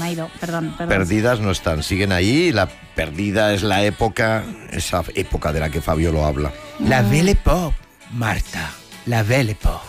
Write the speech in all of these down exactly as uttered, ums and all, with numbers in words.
me ha ido, perdón, perdón. Perdidas no están, siguen ahí. La perdida es la época, esa época de la que Fabiolo habla. La Belle Époque, Marta, la Belle Époque.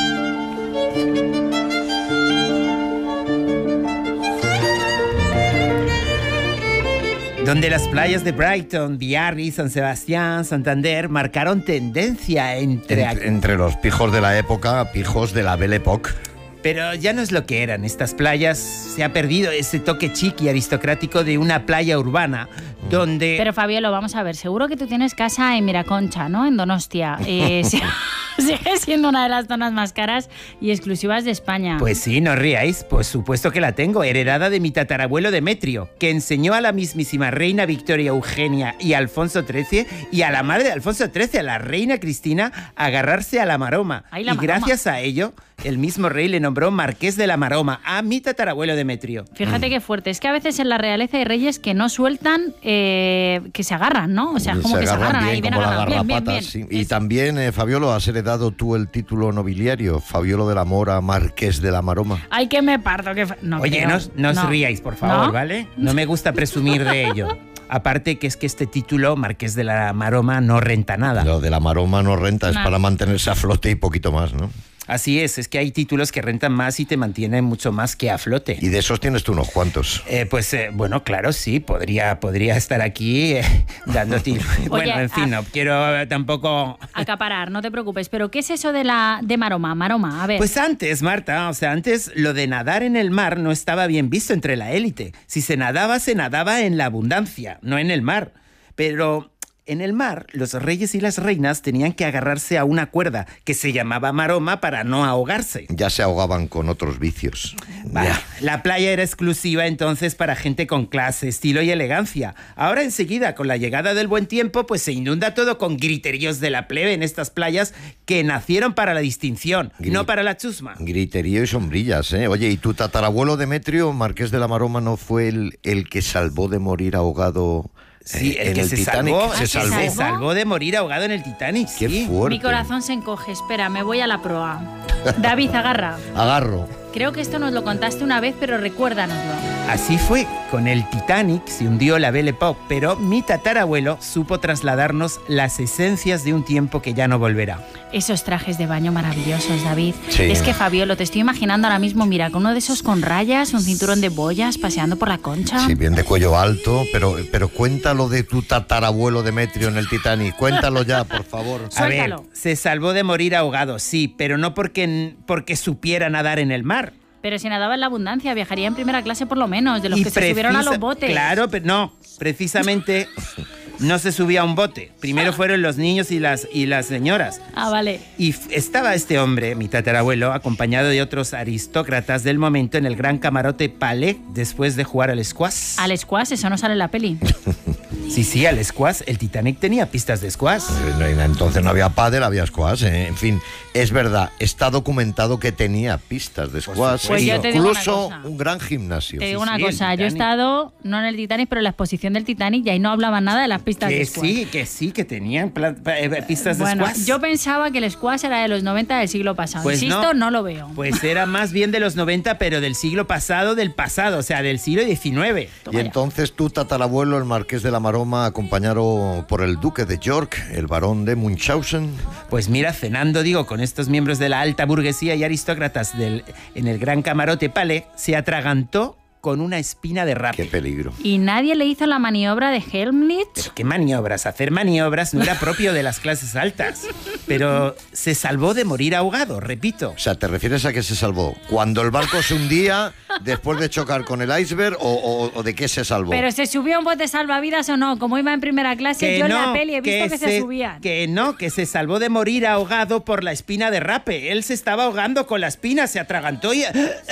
Donde las playas de Brighton, Biarritz, San Sebastián, Santander marcaron tendencia entre... Entre, entre los pijos de la época, pijos de la Belle Époque. Pero ya no es lo que eran. Estas playas, se ha perdido ese toque chic y aristocrático de una playa urbana donde... Pero Fabiolo, vamos a ver, seguro que tú tienes casa en Miraconcha, ¿no? En Donostia. Eh, sigue siendo una de las zonas más caras y exclusivas de España. Pues sí, no ríais, por supuesto que la tengo, heredada de mi tatarabuelo Demetrio, que enseñó a la mismísima reina Victoria Eugenia y a Alfonso trece y a la madre de Alfonso trece, a la reina Cristina, a agarrarse a la maroma. Ay, la y maroma. Gracias a ello, el mismo rey le nombró Marqués de la Maroma a mi tatarabuelo Demetrio. Fíjate mm. qué fuerte. Es que a veces en la realeza hay reyes que no sueltan, eh, que se agarran, ¿no? O sea, como se que se agarran bien, ahí, bien como agarrados. la Bien, bien, garrapata, bien. sí. Y también, eh, Fabiolo, has heredado tú el título nobiliario, Fabiolo de la Mora, Marqués de la Maroma. Ay, que me parto. Que fa... no, Oye, creo. no, no os no. ríais, por favor, ¿No? ¿vale? No me gusta presumir de ello. Aparte que es que este título, Marqués de la Maroma, no renta nada. Lo de la Maroma no renta, es Nah. para mantenerse a flote y poquito más, ¿no? Así es, es que hay títulos que rentan más y te mantienen mucho más que a flote. Y de esos tienes tú unos cuantos. Eh, pues eh, bueno, claro, sí, podría, podría estar aquí eh, dándote... bueno, Oye, en fin, a... no quiero eh, tampoco... Acaparar, no te preocupes. ¿Pero qué es eso de la de Maroma? Maroma, a ver. Pues antes, Marta, o sea, antes lo de nadar en el mar no estaba bien visto entre la élite. Si se nadaba, se nadaba en la abundancia, no en el mar. Pero... en el mar, los reyes y las reinas tenían que agarrarse a una cuerda que se llamaba maroma para no ahogarse. Ya se ahogaban con otros vicios. Vale. Ya. La playa era exclusiva entonces para gente con clase, estilo y elegancia. Ahora enseguida, con la llegada del buen tiempo, pues se inunda todo con griteríos de la plebe en estas playas que nacieron para la distinción, Gri- no para la chusma. Griterío y sombrillas, ¿eh? Oye, ¿y tu tatarabuelo Demetrio, Marqués de la Maroma, no fue el, el que salvó de morir ahogado Sí, eh, el en que el se Titanic? salvó, Se Ah, salvó. ¿se se salvó de morir ahogado en el Titanic, Qué sí. fuerte. Mi corazón se encoge. Espera, me voy a la proa. David, agarra. Agarro. Creo que esto nos lo contaste una vez, pero recuérdanoslo. Así fue, con el Titanic se hundió la Belle Époque, pero mi tatarabuelo supo trasladarnos las esencias de un tiempo que ya no volverá. Esos trajes de baño maravillosos, David. Sí. Es que, Fabiolo, te estoy imaginando ahora mismo, mira, con uno de esos con rayas, un cinturón de boyas, paseando por la Concha. Sí, bien de cuello alto, pero, pero cuéntalo de tu tatarabuelo Demetrio en el Titanic. Cuéntalo ya, por favor. A ver, Suéltalo. se salvó de morir ahogado, sí, pero no porque, porque supiera nadar en el mar. Pero si nadaba en la abundancia, viajaría en primera clase por lo menos, de los Y que se subieron a precisa- los botes. Claro, pero no, precisamente no se subía a un bote. Primero fueron los niños y las, y las señoras. Ah, vale. Y f- estaba este hombre, mi tatarabuelo, acompañado de otros aristócratas del momento en el gran camarote Palais después de jugar al squash. Al squash, eso no sale en la peli. Sí, sí, al squash. El Titanic tenía pistas de squash. Eh, Entonces no había pádel, había squash. eh. En fin, es verdad, está documentado que tenía pistas de squash. Pues yo te digo una incluso cosa. un gran gimnasio. Te digo Sí, una sí, el cosa, yo he Titanic. estado, no en el Titanic, pero en la exposición del Titanic y ahí no hablaban nada de las pistas Que de squash. sí, que sí, que tenían pla- eh, pistas de Bueno, squash. yo pensaba que el squash era de los noventa del siglo pasado. Pues Insisto, no. no lo veo. Pues era más bien de los noventa, pero del siglo pasado, del pasado, o sea, del siglo diecinueve. Y Toma ya. entonces tu tatarabuelo, el Marqués de la Maroma, acompañado por el duque de York, el barón de Munchausen. Pues mira, cenando, digo, con estos miembros de la alta burguesía y aristócratas del, en el gran camarote Palais, se atragantó con una espina de Qué rape. peligro. ¿Y nadie le hizo la maniobra de Helmlich? Pero qué maniobras, hacer maniobras no era propio de las clases altas. Pero se salvó de morir ahogado, repito. O sea, ¿te refieres a que se salvó cuando el barco se hundía después de chocar con el iceberg o, o- o de qué se salvó? ¿Pero se subió a un bote salvavidas o no? Como iba en primera clase, yo en la peli he visto que, se subían. Que no, que se salvó de morir ahogado por la espina de rape. Él se estaba ahogando con la espina, se atragantó y...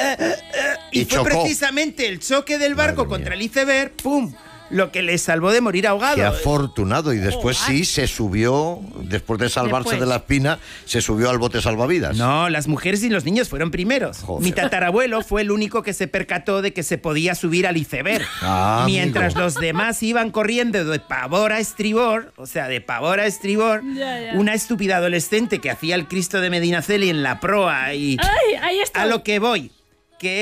y, Y fue chocó. precisamente el choque del barco Madre contra mía. el iceberg, ¡pum!, lo que le salvó de morir ahogado. Qué afortunado. Y después Oh, sí se subió, después de salvarse Después. de la espina, se subió al bote salvavidas. No, las mujeres y los niños fueron primeros. Joder. Mi tatarabuelo fue el único que se percató de que se podía subir al iceberg. Ah, mientras amigo. los demás iban corriendo de pavor a estribor, o sea, de pavor a estribor, Ya, ya. una estúpida adolescente que hacía el Cristo de Medinaceli en la proa y... ¡Ay, ahí está! A lo que voy, que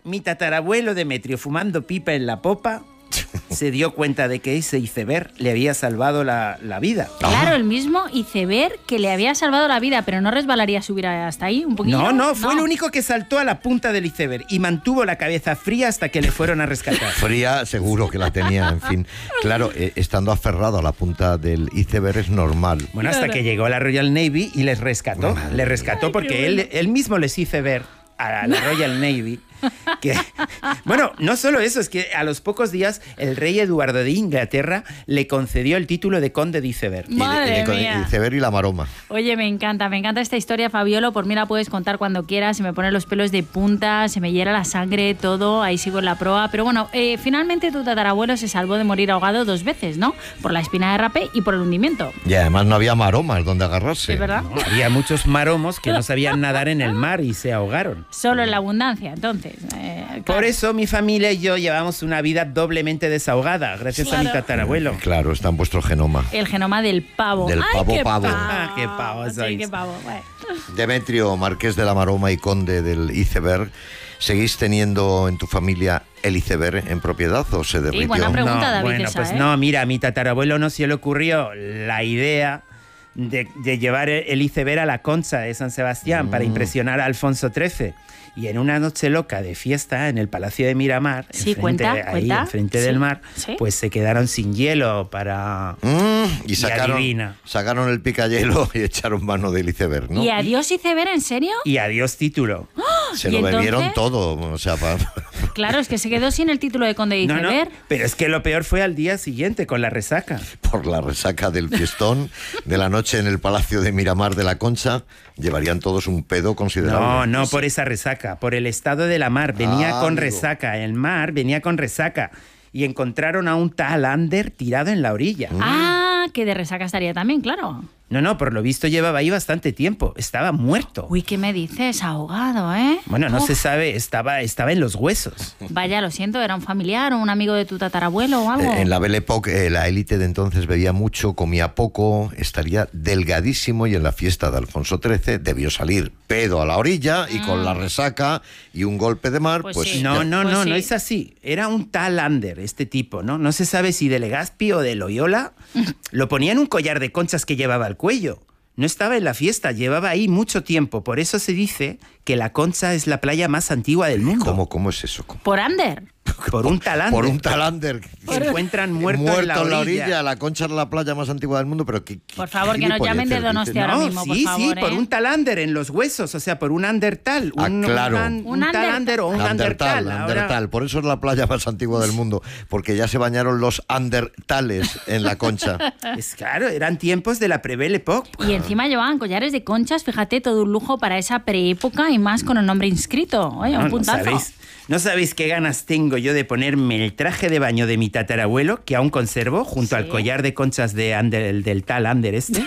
mi tatarabuelo Demetrio, fumando pipa en la popa, se dio cuenta de que ese iceberg le había salvado la, la vida. Claro, el mismo iceberg que le había salvado la vida, pero no resbalaría subir hasta ahí un poquito. No, no, fue no. el único que saltó a la punta del iceberg y mantuvo la cabeza fría hasta que le fueron a rescatar. Fría, seguro que la tenía, en fin. Claro, eh, estando aferrado a la punta del iceberg es normal. Bueno, hasta claro. que llegó la Royal Navy y les rescató. Bueno, les rescató ay, porque bueno. él, él mismo les hizo ver a la Royal Navy que, bueno, no solo eso, es que a los pocos días el rey Eduardo de Inglaterra le concedió el título de conde de iceberg. Madre y de, mía. de iceberg y la maroma. Oye, me encanta, me encanta esta historia, Fabiolo. Por mí la puedes contar cuando quieras. Se me ponen los pelos de punta, se me hiela la sangre, todo. Ahí sigo en la proa. Pero bueno, eh, finalmente tu tatarabuelo se salvó de morir ahogado dos veces, ¿no? Por la espina de rape y por el hundimiento. Y además no había maromas donde agarrarse. ¿Es verdad? No, había muchos maromos que no sabían nadar en el mar y se ahogaron. Solo en la abundancia, entonces. Eh, claro. Por eso mi familia y yo llevamos una vida doblemente desahogada, gracias claro. a mi tatarabuelo. Claro, está en vuestro genoma. El genoma del pavo. Del Ay, pavo qué pavo. Ah, qué pavo sois. Sí, qué pavo. Bueno. Demetrio, marqués de la Maroma y conde del iceberg, ¿seguís teniendo en tu familia el iceberg en propiedad o se derritió? Y buena pregunta, no, David, bueno, esa, pues ¿eh? no, mira, a mi tatarabuelo no se le ocurrió la idea de, de llevar el iceberg a la Concha de San Sebastián mm. para impresionar a Alfonso trece. Y en una noche loca de fiesta en el Palacio de Miramar, sí, enfrente, cuenta, ahí, cuenta. enfrente sí, del mar, sí. pues se quedaron sin hielo para... Mm, y, sacaron, y sacaron el picayelo y echaron mano del iceberg, ¿no? ¿Y adiós iceberg, en serio? Y adiós título. ¡Oh! Se lo entonces? bebieron todo, o sea, para... Claro, es que se quedó sin el título de conde de iceberg. No, no, pero es que lo peor fue al día siguiente, con la resaca. Por la resaca del fiestón, de la noche en el Palacio de Miramar de la Concha, llevarían todos un pedo considerable. No, no por esa resaca, por el estado de la mar. Venía ah, con amigo. resaca, el mar venía con resaca. Y encontraron a un tal Ander tirado en la orilla. Mm. Ah, que de resaca estaría también, claro. No, no, por lo visto llevaba ahí bastante tiempo. Estaba muerto. Uy, ¿qué me dices? Ahogado, ¿eh? Bueno, no Uf. se sabe, estaba, estaba en los huesos. Vaya, lo siento, ¿era un familiar o un amigo de tu tatarabuelo o algo? Eh, en la Belle Époque, eh, la élite de entonces bebía mucho, comía poco, estaría delgadísimo y en la fiesta de Alfonso trece debió salir pedo a la orilla y mm. con la resaca y un golpe de mar, pues... pues sí. No, no, pues no, sí. no es así. Era un tal Ander, este tipo, ¿no? No se sabe si de Legazpi o de Loyola. Lo ponía en un collar de conchas que llevaba al cuello. No estaba en la fiesta, llevaba ahí mucho tiempo. Por eso se dice que la Concha es la playa más antigua del mundo. ¿Cómo, cómo es eso? ¿Cómo? Por Ander. Por un tal Ander. Por un tal Ander. Que encuentran muerto, muerto en la orilla. en la orilla. La Concha es la playa más antigua del mundo, pero... ¿qué, qué, por favor, que nos llamen de Donostia no, ahora mismo, sí, por favor. Sí, ¿eh? por un tal Ander en los huesos, o sea, por un Andertal. Un, ah, claro. Un, un, un tal Ander o un Andertal. Andertal. Andertal. Ahora... Por eso es la playa más antigua del mundo, porque ya se bañaron los Andertales en la Concha. Es claro, eran tiempos de la Pre-Belle Époque. Y encima llevaban collares de conchas, fíjate, todo un lujo para esa preépoca y más con el nombre inscrito. Oye, no, un puntazo. No sabéis, no sabéis qué ganas tengo yo de ponerme el traje de baño de mi tatarabuelo, que aún conservo, junto ¿sí? al collar de conchas de Ander, el del tal Ander este.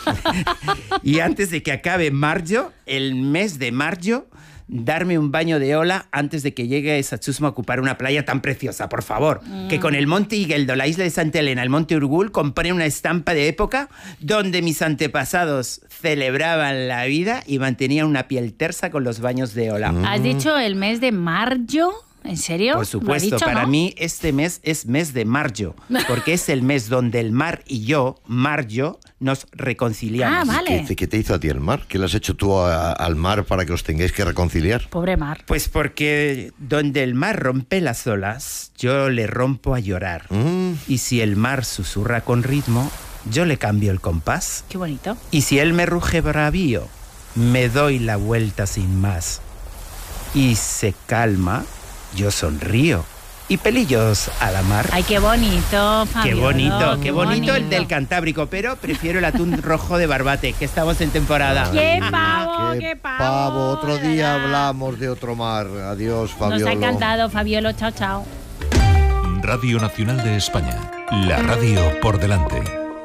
Y antes de que acabe mayo, el mes de mayo, darme un baño de ola antes de que llegue esa chusma a ocupar una playa tan preciosa, por favor. Mm. Que con el Monte Igueldo, la isla de Santa Elena, el Monte Urgul, compré una estampa de época donde mis antepasados celebraban la vida y mantenían una piel tersa con los baños de ola. Mm. ¿Has dicho el mes de mayo? ¿En serio? Por supuesto, dicho, para ¿no? mí este mes es mes de mayo, porque es el mes donde el mar y yo, Mario, nos reconciliamos. Ah, vale. ¿Qué, ¿Qué te hizo a ti el mar? ¿Qué le has hecho tú a, al mar para que os tengáis que reconciliar? Pobre mar. Pues porque donde el mar rompe las olas, yo le rompo a llorar. Mm. Y si el mar susurra con ritmo, yo le cambio el compás. Qué bonito. Y si él me ruge bravío, me doy la vuelta sin más. Y se calma, yo sonrío y pelillos a la mar. Ay, qué bonito, Fabio. Qué bonito, qué, qué bonito, bonito el del Cantábrico, pero prefiero el atún rojo de Barbate, que estamos en temporada. ¡Qué pavo, qué, qué pavo! pavo. Otro día hablamos de otro mar. Adiós, Fabiolo. Nos ha encantado, Fabiolo. Chao, chao. Radio Nacional de España. La radio por delante.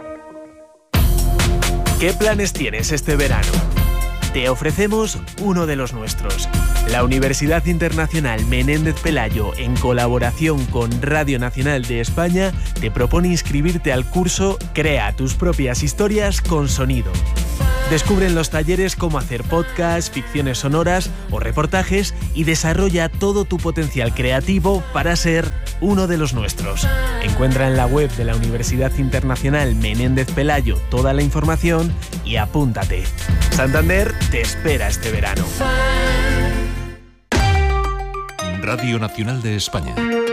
¿Qué planes tienes este verano? Te ofrecemos uno de los nuestros. La Universidad Internacional Menéndez Pelayo, en colaboración con Radio Nacional de España, te propone inscribirte al curso Crea tus propias historias con sonido. Descubre en los talleres cómo hacer podcasts, ficciones sonoras o reportajes y desarrolla todo tu potencial creativo para ser uno de los nuestros. Encuentra en la web de la Universidad Internacional Menéndez Pelayo toda la información y apúntate. Santander te espera este verano. Radio Nacional de España.